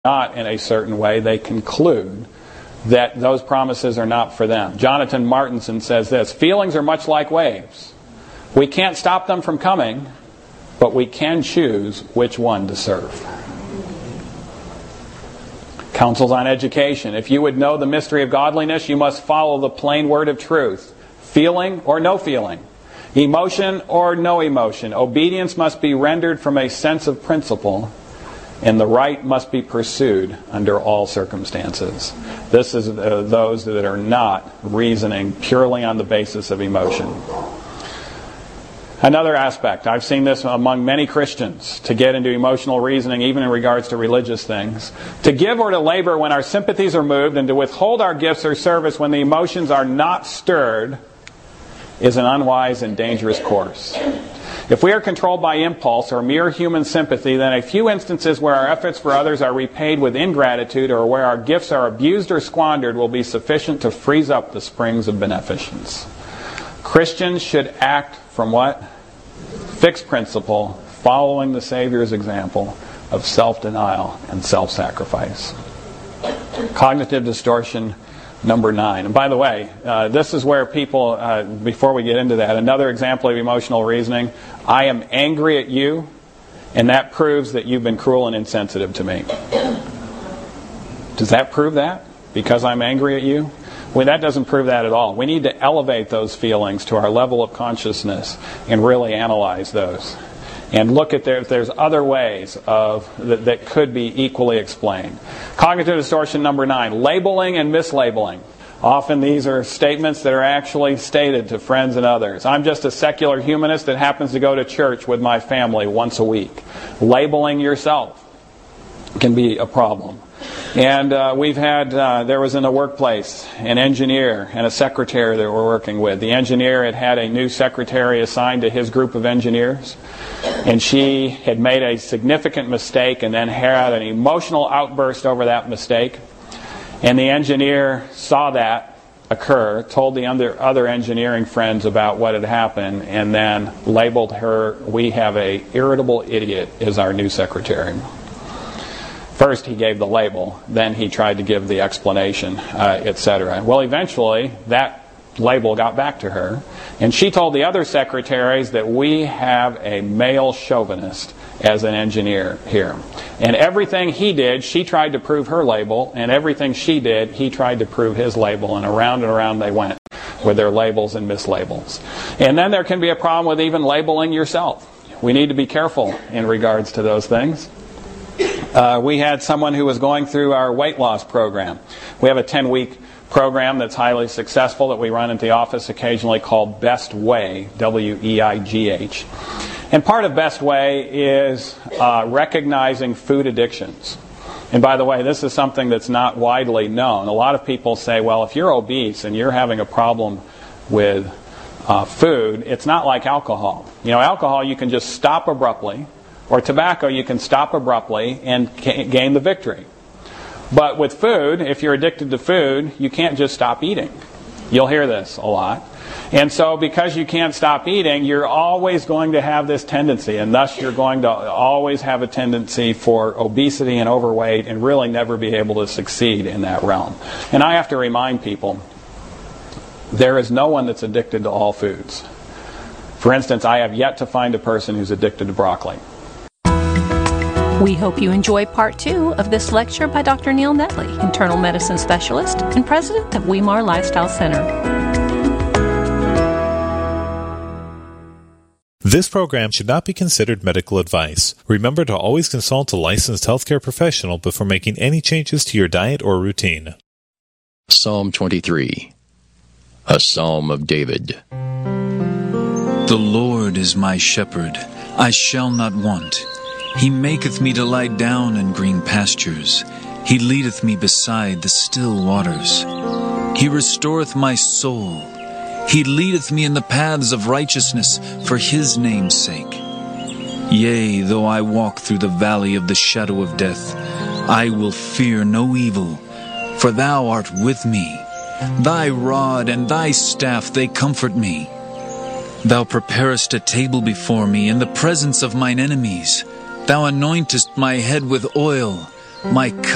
not in a certain way, they conclude that those promises are not for them. Jonathan Martinson says this: feelings are much like waves. We can't stop them from coming, but we can choose which one to serve. Counsels on education. If you would know the mystery of godliness, you must follow the plain word of truth. Feeling or no feeling. Emotion or no emotion. Obedience must be rendered from a sense of principle, and the right must be pursued under all circumstances. This is those that are not reasoning purely on the basis of emotion. Another aspect, I've seen this among many Christians, to get into emotional reasoning even in regards to religious things. To give or to labor when our sympathies are moved, and to withhold our gifts or service when the emotions are not stirred, is an unwise and dangerous course. If we are controlled by impulse or mere human sympathy, then a few instances where our efforts for others are repaid with ingratitude, or where our gifts are abused or squandered, will be sufficient to freeze up the springs of beneficence. Christians should act from what? Fixed principle, following the Savior's example of self-denial and self-sacrifice. Cognitive distortion number 9. And by the way, this is where people, before we get into that, another example of emotional reasoning: I am angry at you, and that proves that you've been cruel and insensitive to me. Does that prove that? Because I'm angry at you? Well, that doesn't prove that at all. We need to elevate those feelings to our level of consciousness and really analyze those. And look at if there's other ways that could be equally explained. Cognitive distortion number 9, labeling and mislabeling. Often these are statements that are actually stated to friends and others. I'm just a secular humanist that happens to go to church with my family once a week. Labeling yourself can be a problem. And we've had, there was in a workplace, an engineer and a secretary that we're working with. The engineer had a new secretary assigned to his group of engineers, and she had made a significant mistake and then had an emotional outburst over that mistake. And the engineer saw that occur, told the other engineering friends about what had happened, and then labeled her, "We have a irritable idiot as our new secretary." First he gave the label, then he tried to give the explanation, etc. Well, eventually that label got back to her, and she told the other secretaries that we have a male chauvinist as an engineer here. And everything he did, she tried to prove her label, and everything she did, he tried to prove his label, and around they went with their labels and mislabels. And then there can be a problem with even labeling yourself. We need to be careful in regards to those things. We had someone who was going through our weight loss program. We have a 10-week program that's highly successful that we run at the office occasionally called Best Way, W-E-I-G-H. And part of Best Way is recognizing food addictions. And by the way, this is something that's not widely known. A lot of people say, well, if you're obese and you're having a problem with food, it's not like alcohol. You know, alcohol you can just stop abruptly, or tobacco you can stop abruptly and gain the victory. But with food, if you're addicted to food, you can't just stop eating. You'll hear this a lot. And so because you can't stop eating, you're always going to have this tendency, and thus you're going to always have a tendency for obesity and overweight and really never be able to succeed in that realm. And I have to remind people, there is no one that's addicted to all foods. For instance, I have yet to find a person who's addicted to broccoli. We hope you enjoy part 2 of this lecture by Dr. Neil Netley, internal medicine specialist and president of Weimar Lifestyle Center. This program should not be considered medical advice. Remember to always consult a licensed healthcare professional before making any changes to your diet or routine. Psalm 23, a Psalm of David. The Lord is my shepherd, I shall not want. He maketh me to lie down in green pastures. He leadeth me beside the still waters. He restoreth my soul. He leadeth me in the paths of righteousness for his name's sake. Yea, though I walk through the valley of the shadow of death, I will fear no evil, for thou art with me. Thy rod and thy staff, they comfort me. Thou preparest a table before me in the presence of mine enemies. Thou anointest my head with oil. My cup